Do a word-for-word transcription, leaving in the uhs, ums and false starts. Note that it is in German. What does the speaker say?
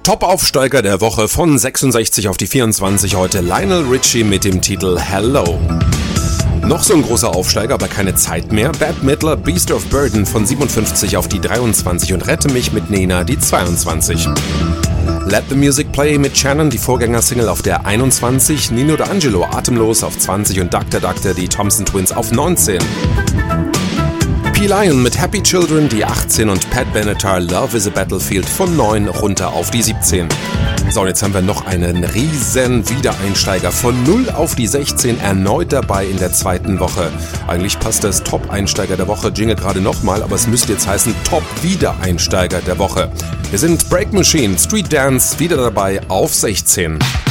Top-Aufsteiger der Woche von sechsundsechzig auf die vierundzwanzig heute Lionel Richie mit dem Titel Hello. Noch so ein großer Aufsteiger, aber keine Zeit mehr. Bette Midler, Beast of Burden von siebenundfünfzig auf die dreiundzwanzig und Rette mich mit Nena die zweiundzwanzig. Let the Music Play mit Shannon, die Vorgängersingle auf der einundzwanzig, Nino D'Angelo Atemlos auf zwanzig und Doctor Doctor, die Thompson Twins auf neunzehn. P-Lion mit Happy Children die achtzehn und Pat Benatar Love is a Battlefield von neun runter auf die siebzehn. So, und jetzt haben wir noch einen riesen Wiedereinsteiger von null auf die sechzehn, erneut dabei in der zweiten Woche. Eigentlich passt das Top-Einsteiger der Woche Jingle gerade nochmal, aber es müsste jetzt heißen Top-Wiedereinsteiger der Woche. Wir sind Break Machine, Street Dance, wieder dabei auf sechzehn.